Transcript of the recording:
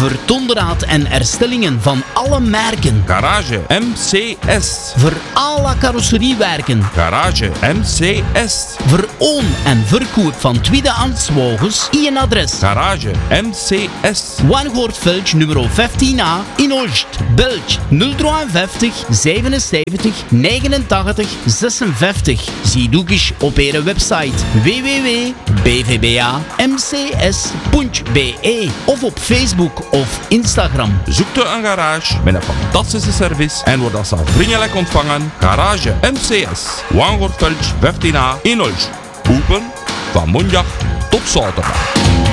Voor onderhoud en herstellingen van alle merken. Garage MCS. Voor alle carrosseriewerken. Garage MCS. Voor oon- en verkoop van tweedehands wagens. Eén adres. Garage MCS. Wangoortveld nummer 15A in Olst. Belg 053 77 89 56. Zie ook eens op onze website www.bvbamcs.be of op Facebook of Instagram. Zoekt u een garage met een fantastische service en wordt als vriendelijk ontvangen. Garage MCS. Wangoortveld 15A in Olst. Open van maandag tot zaterdag.